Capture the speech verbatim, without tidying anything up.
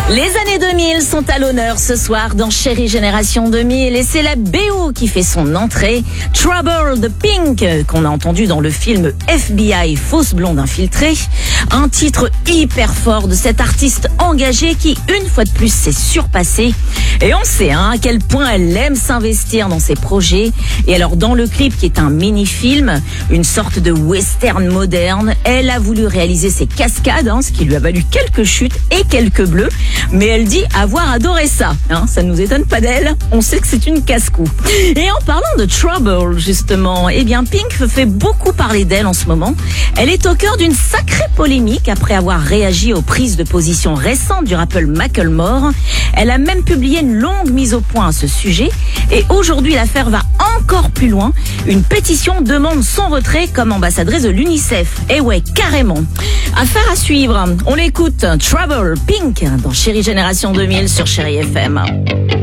Les années deux mille sont à l'honneur ce soir dans Chérie Génération deux mille et c'est la B O qui fait son entrée. Trouble de Pink, qu'on a entendu dans le film F B I, Fausse blonde infiltrée. Un titre hyper fort de cette artiste engagée qui, une fois de plus, s'est surpassée. Et on sait hein, à quel point elle aime s'investir dans ses projets. Et alors dans le clip qui est un mini-film, une sorte de western moderne, elle a voulu réaliser ses cascades, hein, ce qui lui a valu quelques chutes et quelques bleus. Mais elle dit avoir adoré ça. Hein, ça ne nous étonne pas d'elle. On sait que c'est une casse-cou. Et en parlant de Trouble, justement, eh bien Pink fait beaucoup parler d'elle en ce moment. Elle est au cœur d'une sacrée polémique après avoir réagi aux prises de position récentes du rappeur Macklemore. Elle a même publié une longue mise au point à ce sujet. Et aujourd'hui, l'affaire va encore plus loin. Une pétition demande son retrait comme ambassadrice de l'UNICEF. Et ouais, carrément. Affaire à suivre. On l'écoute. Trouble, Pink, dans Chérie Génération deux mille sur Chérie F M.